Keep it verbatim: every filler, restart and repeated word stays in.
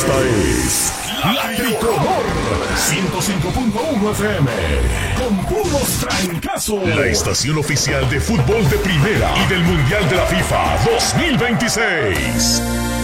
Esta es La Tricolor ciento cinco punto uno F M con puros trancazos. La estación oficial de fútbol de primera y del Mundial de la FIFA dos mil veintiséis.